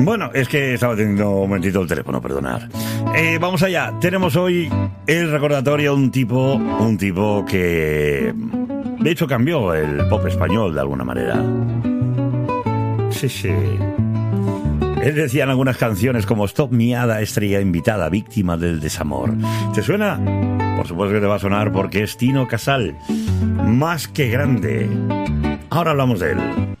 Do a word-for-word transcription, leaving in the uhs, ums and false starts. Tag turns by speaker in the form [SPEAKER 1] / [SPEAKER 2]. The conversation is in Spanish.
[SPEAKER 1] Bueno, es que estaba teniendo un momentito el teléfono, perdonad. Eh, vamos allá. Tenemos hoy el recordatorio de un tipo, un tipo que de hecho cambió el pop español de alguna manera. Sí, sí. Él decía en algunas canciones como Stop mi hada, estrella invitada, víctima del desamor. ¿Te suena? Por supuesto que te va a sonar porque es Tino Casal. Más que grande. Ahora hablamos de él.